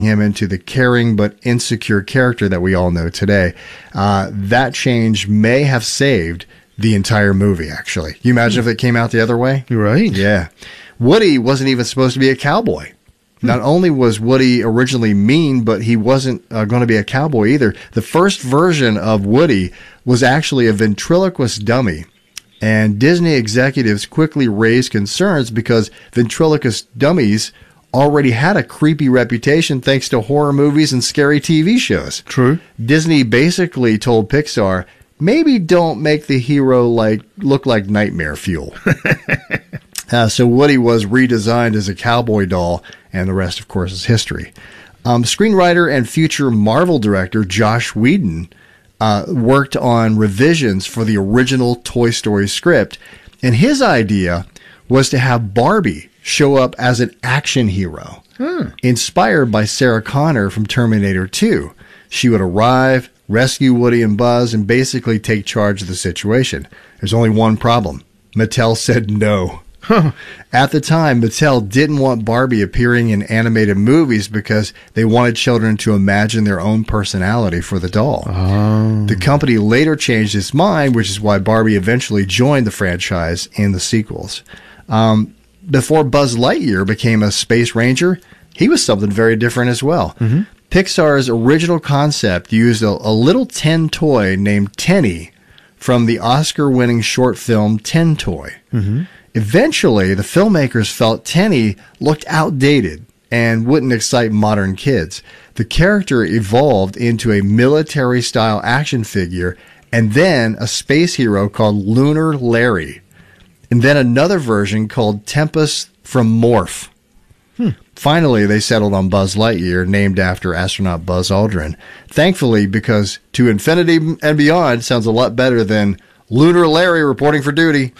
him into the caring but insecure character that we all know today. That change may have saved the entire movie, actually. Can you imagine if it came out the other way? You're right. Yeah. Woody wasn't even supposed to be a cowboy. Not only was Woody originally mean, but he wasn't going to be a cowboy either. The first version of Woody was actually a ventriloquist dummy. And Disney executives quickly raised concerns because ventriloquist dummies already had a creepy reputation thanks to horror movies and scary TV shows. True. Disney basically told Pixar, maybe don't make the hero look like nightmare fuel. So Woody was redesigned as a cowboy doll, and the rest, of course, is history. Screenwriter and future Marvel director Joss Whedon worked on revisions for the original Toy Story script, and his idea was to have Barbie show up as an action hero, inspired by Sarah Connor from Terminator 2. She would arrive, rescue Woody and Buzz, and basically take charge of the situation. There's only one problem. Mattel said no. At the time, Mattel didn't want Barbie appearing in animated movies because they wanted children to imagine their own personality for the doll. The company later changed its mind, which is why Barbie eventually joined the franchise in the sequels. Before Buzz Lightyear became a space ranger, he was something very different as well. Pixar's original concept used a little tin toy named Tenny from the Oscar-winning short film Tin Toy. Eventually, the filmmakers felt Tenny looked outdated and wouldn't excite modern kids. The character evolved into a military-style action figure and then a space hero called Lunar Larry, and then another version called Tempest from Morph. Finally, they settled on Buzz Lightyear, named after astronaut Buzz Aldrin. Thankfully, because To Infinity and Beyond sounds a lot better than Lunar Larry reporting for duty.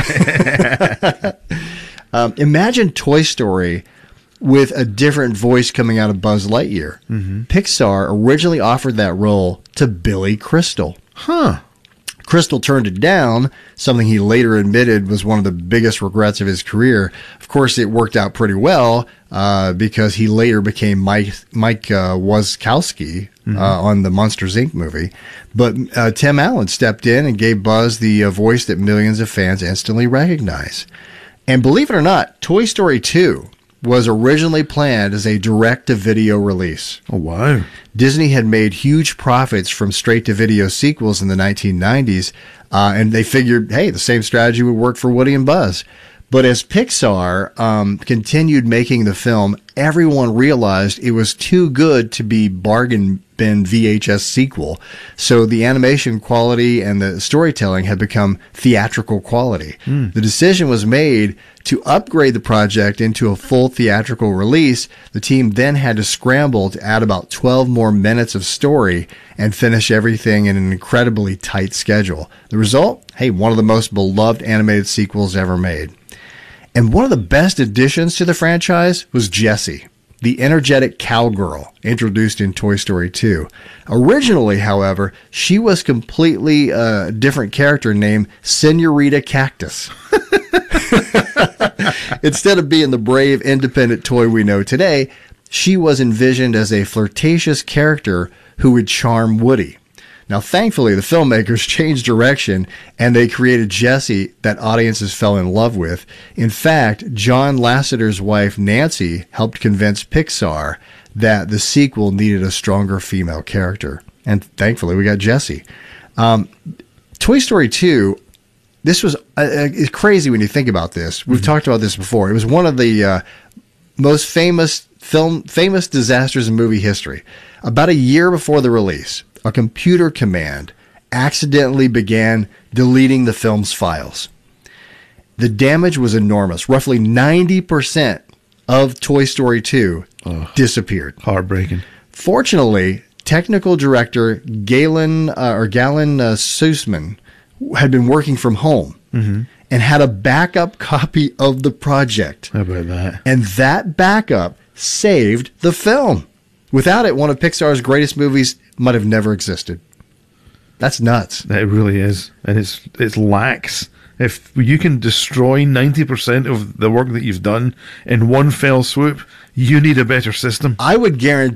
Imagine Toy Story with a different voice coming out of Buzz Lightyear. Pixar originally offered that role to Billy Crystal. Crystal turned it down, something he later admitted was one of the biggest regrets of his career. Of course, it worked out pretty well because he later became Mike Wazowski on the Monsters, Inc. movie. But Tim Allen stepped in and gave Buzz the voice that millions of fans instantly recognize. And believe it or not, Toy Story 2 was originally planned as a direct-to-video release. Oh, wow. Disney had made huge profits from straight-to-video sequels in the 1990s, and they figured, hey, the same strategy would work for Woody and Buzz. But as Pixar continued making the film, everyone realized it was too good to be bargain bin VHS sequel. So the animation quality and the storytelling had become theatrical quality. The decision was made to upgrade the project into a full theatrical release. The team then had to scramble to add about 12 more minutes of story and finish everything in an incredibly tight schedule. The result? Hey, one of the most beloved animated sequels ever made. And one of the best additions to the franchise was Jessie, the energetic cowgirl introduced in Toy Story 2. Originally, however, she was completely a different character named Senorita Cactus. Instead of being the brave, independent toy we know today, she was envisioned as a flirtatious character who would charm Woody. Now, thankfully, the filmmakers changed direction and they created Jessie that audiences fell in love with. In fact, John Lasseter's wife, Nancy, helped convince Pixar that the sequel needed a stronger female character. And thankfully, we got Jessie. Toy Story 2, this was it's crazy when you think about this. We've talked about this before. It was one of the most famous disasters in movie history. About a year before the release, a computer command accidentally began deleting the film's files. The damage was enormous. Roughly 90% of Toy Story 2 disappeared. Heartbreaking. Fortunately, technical director Galen Sussman had been working from home and had a backup copy of the project. How about that? And that backup saved the film. Without it, one of Pixar's greatest movies might have never existed. That's nuts. It really is. And it's lax. If you can destroy 90% of the work that you've done in one fell swoop, You need a better system. I would guarantee